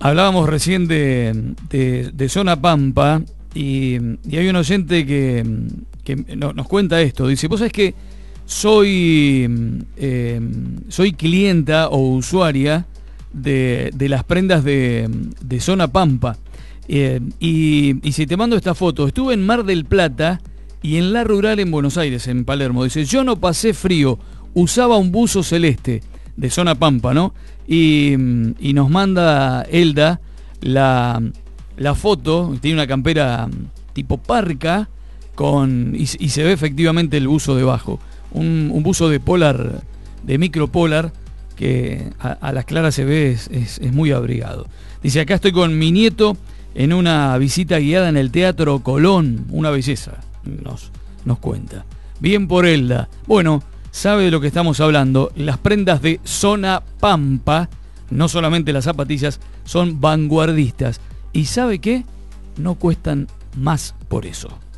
Hablábamos recién de Zona Pampa y hay un oyente que nos cuenta esto. Dice, vos sabés que soy clienta o usuaria de las prendas de Zona Pampa. Y si te mando esta foto, estuve en Mar del Plata y en La Rural en Buenos Aires, en Palermo. Dice, yo no pasé frío, usaba un buzo celeste de Zona Pampa, ¿no? Y nos manda Elda la foto, tiene una campera tipo parca y se ve efectivamente el buzo debajo. Un buzo de polar, de micro polar, que a las claras se ve, es muy abrigado. Dice, acá estoy con mi nieto en una visita guiada en el Teatro Colón, una belleza, nos cuenta. Bien por Elda. Bueno, sabe de lo que estamos hablando. Las prendas de Zona Pampa, no solamente las zapatillas, son vanguardistas. ¿Y sabe qué? No cuestan más por eso.